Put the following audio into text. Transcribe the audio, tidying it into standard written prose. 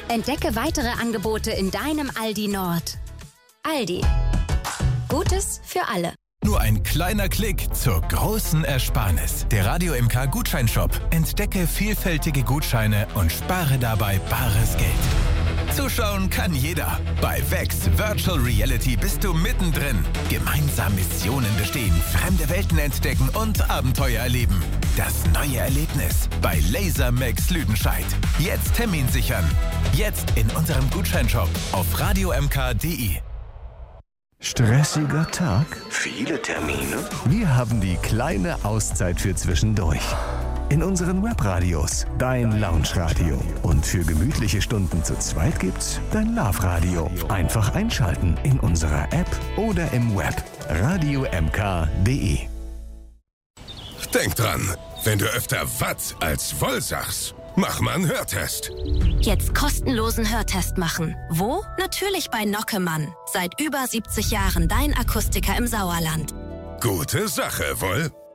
Entdecke weitere Angebote in deinem Aldi Nord. Aldi. Gutes für alle. Nur ein kleiner Klick zur großen Ersparnis. Der Radio MK Gutscheinshop. Entdecke vielfältige Gutscheine und spare dabei bares Geld. Zuschauen kann jeder. Bei VEX Virtual Reality bist du mittendrin. Gemeinsam Missionen bestehen, fremde Welten entdecken und Abenteuer erleben. Das neue Erlebnis bei Lasermax Lüdenscheid. Jetzt Termin sichern. Jetzt in unserem Gutscheinshop auf radiomk.de. Stressiger Tag? Viele Termine? Wir haben die kleine Auszeit für zwischendurch. In unseren Webradios, dein Lounge-Radio. Und für gemütliche Stunden zu zweit gibt's dein Love-Radio. Einfach einschalten in unserer App oder im Web. radiomk.de. Denk dran, wenn du öfter Watt als Woll sagst, mach mal einen Hörtest. Jetzt kostenlosen Hörtest machen. Wo? Natürlich bei Nockemann. Seit über 70 Jahren dein Akustiker im Sauerland. Gute Sache, wohl?